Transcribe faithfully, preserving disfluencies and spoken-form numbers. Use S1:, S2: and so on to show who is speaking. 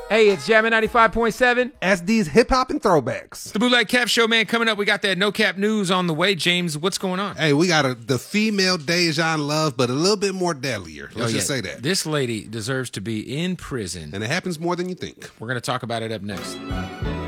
S1: Hey, it's Jammin' ninety-five point seven.
S2: S D's Hip Hop and Throwbacks.
S3: The Bootleg Cap Show, man, coming up. We got that No Cap news on the way. James, what's going on?
S4: Hey, we got a, the female Dejan Love, but a little bit more deadlier. Let's
S3: oh, yeah.
S4: just say that.
S3: This lady deserves to be in prison.
S4: And it happens more than you think.
S3: We're going to talk about it up next.